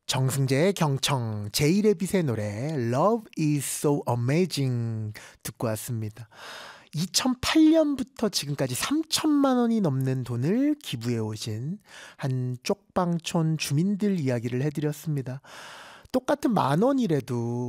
정승재의 경청, 제이레빗의 노래 Love is so amazing 듣고 왔습니다. 2008년부터 지금까지 3천만 원이 넘는 돈을 기부해 오신 한 쪽방촌 주민들 이야기를 해드렸습니다. 똑같은 만 원이라도